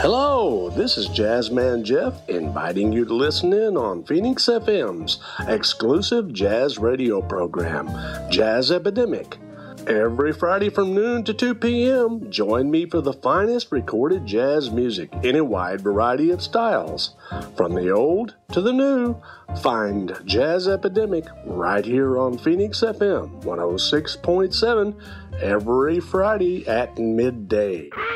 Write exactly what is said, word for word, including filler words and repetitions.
Hello, this is Jazzman Jeff inviting you to listen in on Phoenix F M's exclusive jazz radio program, Jazz Epidemic. Every Friday from noon to two p.m., join me for the finest recorded jazz music in a wide variety of styles. From the old to the new, find Jazz Epidemic right here on Phoenix F M one oh six point seven every Friday at midday.